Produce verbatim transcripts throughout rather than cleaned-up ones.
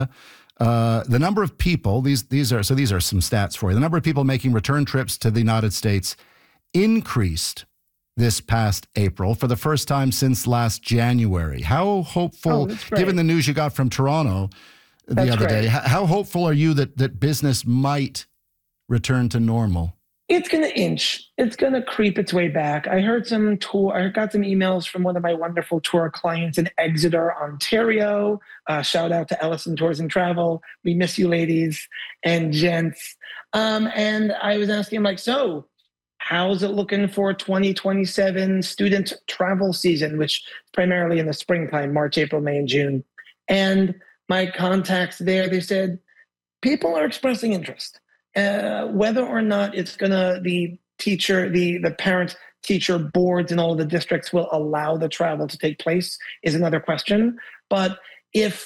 Uh, the number of people, these these are so these are some stats for you. The number of people making return trips to the United States increased this past April for the first time since last January. How hopeful, oh, given the news you got from Toronto the that's other great. day, how hopeful are you that, that business might return to normal? It's going to inch. It's going to creep its way back. I heard some tour. I got some emails from one of my wonderful tour clients in Exeter, Ontario. Uh, shout out to Ellison Tours and Travel. We miss you, ladies and gents. Um, and I was asking him, like, so how's it looking for twenty twenty-seven student travel season, which is primarily in the springtime, March, April, May, and June. And my contacts there, they said, people are expressing interest. Uh, whether or not it's gonna the teacher, the the parent teacher boards and all of the districts will allow the travel to take place is another question. But if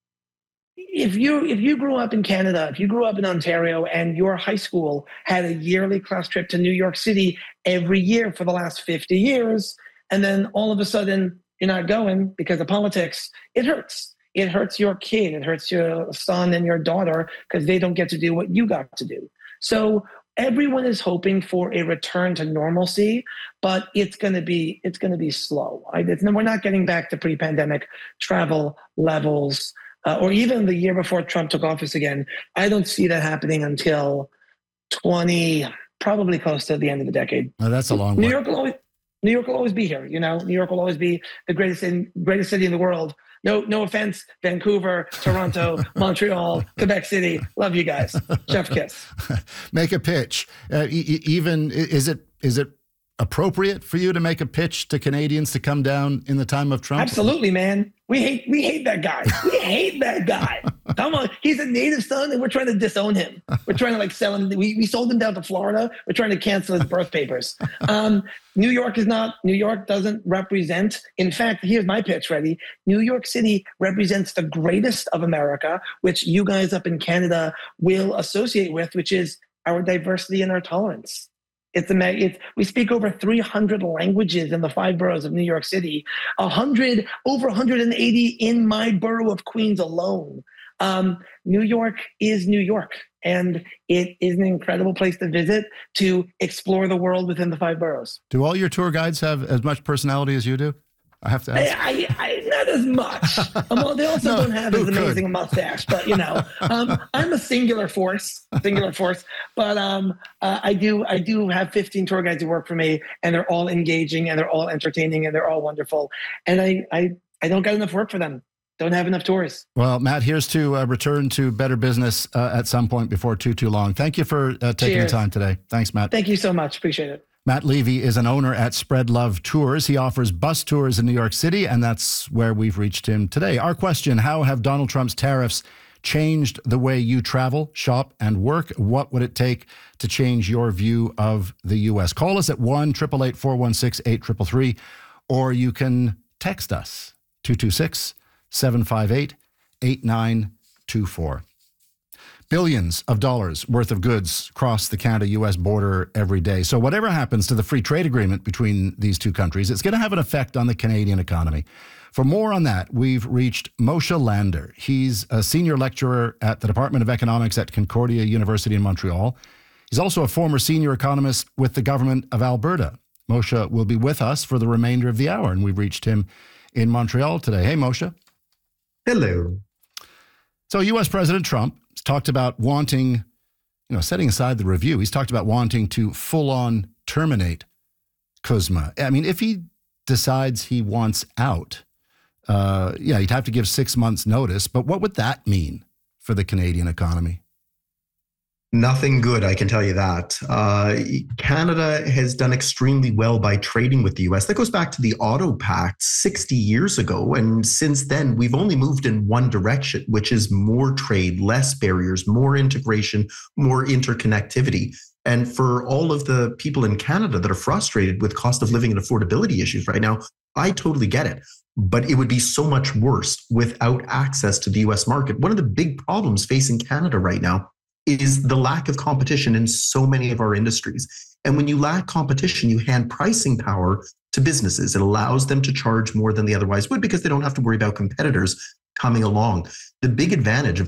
if you if you grew up in Canada, if you grew up in Ontario, and your high school had a yearly class trip to New York City every year for the last fifty years, and then all of a sudden you're not going because of politics, it hurts. It hurts your kid. It hurts your son and your daughter because they don't get to do what you got to do. So everyone is hoping for a return to normalcy, but it's going to be it's going to be slow. Right? It's, we're not getting back to pre-pandemic travel levels, uh, or even the year before Trump took office again. I don't see that happening until twenty, probably close to the end of the decade. Oh, that's a long New way. York will always, New York will always be here. You know, New York will always be the greatest in, greatest city in the world. No, no offense, Vancouver, Toronto, Montreal, Quebec City. Love you guys. Chef kiss. Make a pitch. Uh, e- even is it is it appropriate for you to make a pitch to Canadians to come down in the time of Trump? Absolutely, man. We hate we hate that guy. We hate that guy. Come on, he's a native son, and we're trying to disown him. We're trying to like sell him. We we sold him down to Florida. We're trying to cancel his birth papers. Um, New York is not. New York doesn't represent. In fact, here's my pitch. Ready? New York City represents the greatest of America, which you guys up in Canada will associate with, which is our diversity and our tolerance. It's a, it's, we speak over three hundred languages in the five boroughs of New York City, one hundred, over one hundred eighty in my borough of Queens alone. Um, New York is New York, and it is an incredible place to visit, to explore the world within the five boroughs. Do all your tour guides have as much personality as you do? I have to ask. I, I, I, not as much. Um, well, they also No, don't have who as amazing could? a mustache, but you know, um, I'm a singular force, singular force. But um, uh, I do, I do have fifteen tour guides who work for me, and they're all engaging, and they're all entertaining, and they're all wonderful. And I, I, I don't got enough work for them. Don't have enough tours. Well, Matt, here's to uh, return to better business uh, at some point before too, too long. Thank you for uh, taking Cheers. the time today. Thanks, Matt. Thank you so much. Appreciate it. Matt Levy is an owner at Spread Love Tours. He offers bus tours in New York City, and that's where we've reached him today. Our question: how have Donald Trump's tariffs changed the way you travel, shop, and work? What would it take to change your view of the U S? Call us at one eight eight eight, four one six, eight three three, or you can text us, two two six, seven five eight, eight nine two four. Billions of dollars worth of goods cross the Canada-U S border every day. So whatever happens to the free trade agreement between these two countries, it's going to have an effect on the Canadian economy. For more on that, we've reached Moshe Lander. He's a senior lecturer at the Department of Economics at Concordia University in Montreal. He's also a former senior economist with the government of Alberta. Moshe will be with us for the remainder of the hour, and we've reached him in Montreal today. Hey, Moshe. Hello. So U S President Trump has talked about wanting, you know, setting aside the review, he's talked about wanting to full-on terminate C U S M A. I mean, if he decides he wants out, uh, yeah, he'd have to give six months notice. But what would that mean for the Canadian economy? Nothing good, I can tell you that. Uh, Canada has done extremely well by trading with the U S. That goes back to the Auto Pact sixty years ago. And since then, we've only moved in one direction, which is more trade, less barriers, more integration, more interconnectivity. And for all of the people in Canada that are frustrated with cost of living and affordability issues right now, I totally get it. But it would be so much worse without access to the U S market. One of the big problems facing Canada right now is the lack of competition in so many of our industries. And when you lack competition, you hand pricing power to businesses. It allows them to charge more than they otherwise would because they don't have to worry about competitors coming along. The big advantage of